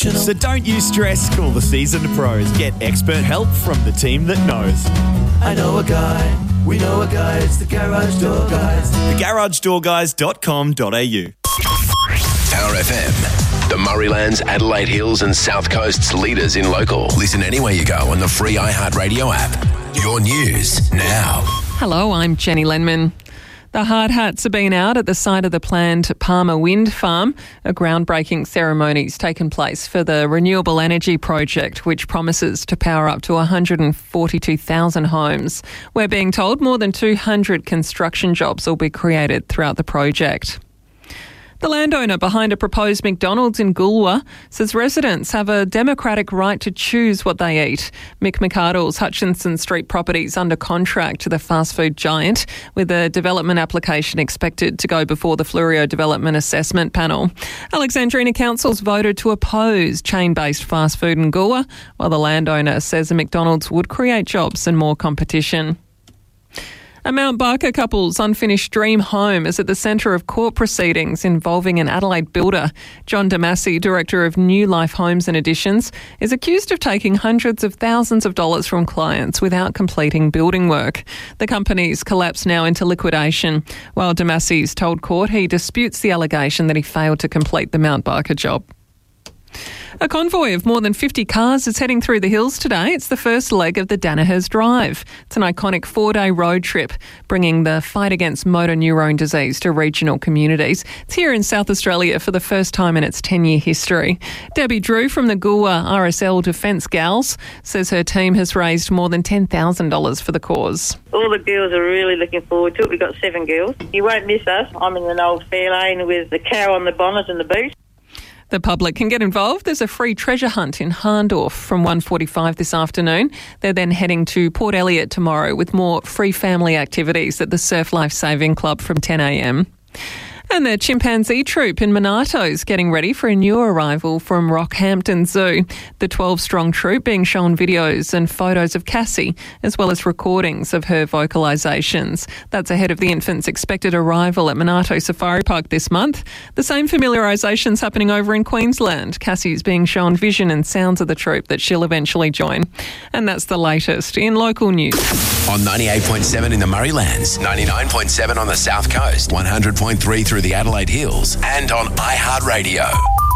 So don't you stress, call the seasoned pros. Get expert help from the team that knows. I know a guy, we know a guy, it's the Garage Door Guys. TheGarageDoorGuys.com.au. Power FM, the Murraylands, Adelaide Hills and South Coast's leaders in local. Listen anywhere you go on the free iHeartRadio app. Your news now. Hello, I'm Jenny Lenman. The hard hats have been out at the site of the planned Palmer Wind Farm. A groundbreaking ceremony's taken place for the renewable energy project, which promises to power up to 142,000 homes. We're being told more than 200 construction jobs will be created throughout the project. The landowner behind a proposed McDonald's in Goolwa says residents have a democratic right to choose what they eat. Mick McArdle's Hutchinson Street properties under contract to the fast food giant, with a development application expected to go before the Flurio Development Assessment Panel. Alexandrina Council's voted to oppose chain-based fast food in Goolwa, while the landowner says a McDonald's would create jobs and more competition. A Mount Barker couple's unfinished dream home is at the centre of court proceedings involving an Adelaide builder. John Damassi, Director of New Life Homes and Additions, is accused of taking hundreds of thousands of dollars from clients without completing building work. The company's collapsed now into liquidation, while Damassi's told court he disputes the allegation that he failed to complete the Mount Barker job. A convoy of more than 50 cars is heading through the hills today. It's the first leg of the Danaher's Drive. It's an iconic 4-day road trip, bringing the fight against motor neurone disease to regional communities. It's here in South Australia for the first time in its 10-year history. Debbie Drew from the Goolwa RSL Defence Gals says her team has raised more than $10,000 for the cause. All the girls are really looking forward to it. We've got 7 girls. You won't miss us. I'm in an old Fairlane with the cow on the bonnet and the boot. The public can get involved. There's a free treasure hunt in Harndorf from 1:45 this afternoon. They're then heading to Port Elliot tomorrow with more free family activities at the Surf Life Saving Club from 10 a.m. And the chimpanzee troop in Monarto is getting ready for a new arrival from Rockhampton Zoo. The 12-strong troop being shown videos and photos of Cassie, as well as recordings of her vocalisations. That's ahead of the infant's expected arrival at Monarto Safari Park this month. The same familiarisation's happening over in Queensland. Cassie's being shown vision and sounds of the troop that she'll eventually join. And that's the latest in local news. On 98.7 in the Murraylands, 99.7 on the South Coast, 100.3 through the Adelaide Hills, and on iHeartRadio.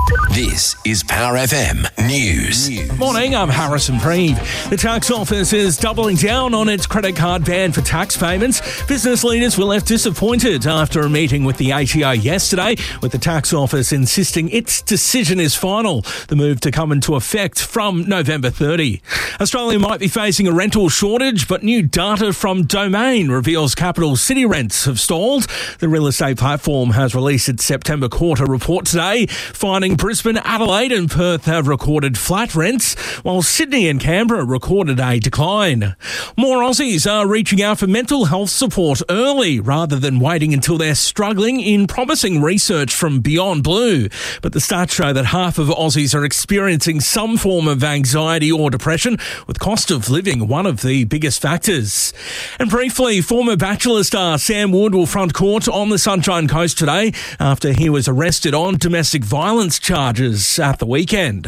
This is Power FM News. Morning, I'm Harrison Preeve. The tax office is doubling down on its credit card ban for tax payments. Business leaders were left disappointed after a meeting with the ATO yesterday, with the tax office insisting its decision is final. The move to come into effect from November 30. Australia might be facing a rental shortage, but new data from Domain reveals capital city rents have stalled. The real estate platform has released its September quarter report today, finding Brisbane, Adelaide and Perth have recorded flat rents, while Sydney and Canberra recorded a decline. More Aussies are reaching out for mental health support early rather than waiting until they're struggling, in promising research from Beyond Blue. But the stats show that half of Aussies are experiencing some form of anxiety or depression, with cost of living one of the biggest factors. And briefly, former Bachelor star Sam Wood will front court on the Sunshine Coast today after he was arrested on domestic violence charges at the weekend.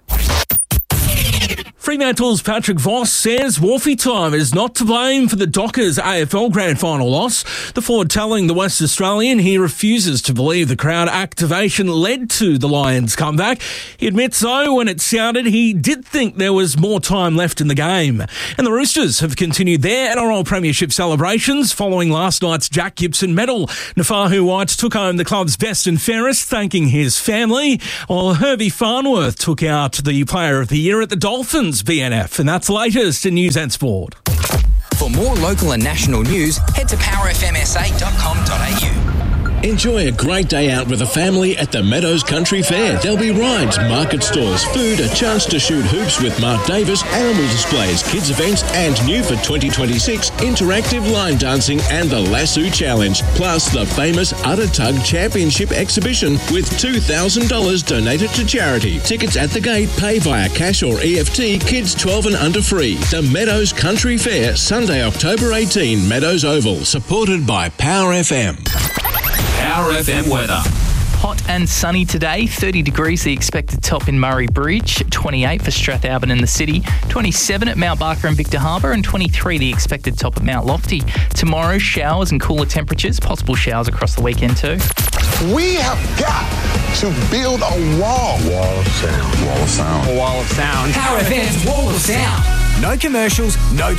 Fremantle's Patrick Voss says Wolfie Time is not to blame for the Dockers AFL Grand Final loss. The forward telling the West Australian he refuses to believe the crowd activation led to the Lions' comeback. He admits, though, when it sounded, he did think there was more time left in the game. And the Roosters have continued their NRL Premiership celebrations following last night's Jack Gibson medal. Nafahu White took home the club's best and fairest, thanking his family, while Herbie Farnworth took out the Player of the Year at the Dolphins BNF, and that's the latest in news and sport. For more local and national news, head to powerfmsa.com.au. Enjoy a great day out with a family at the Meadows Country Fair. There'll be rides, market stalls, food, a chance to shoot hoops with Mark Davis, animal displays, kids events, and new for 2026, interactive line dancing and the Lasso Challenge, plus the famous Udder Tug Championship exhibition with $2,000 donated to charity. Tickets at the gate, pay via cash or EFT, kids 12 and under free. The Meadows Country Fair, Sunday, October 18, Meadows Oval, supported by Power FM. Power FM weather. Hot and sunny today, 30 degrees the expected top in Murray Bridge, 28 for Strathalbyn in the city, 27 at Mount Barker and Victor Harbour, and 23 the expected top at Mount Lofty. Tomorrow, showers and cooler temperatures, possible showers across the weekend too. We have got to build a wall. Wall of sound. Wall of sound. A wall of sound. Power FM's Wall of Sound. No commercials, no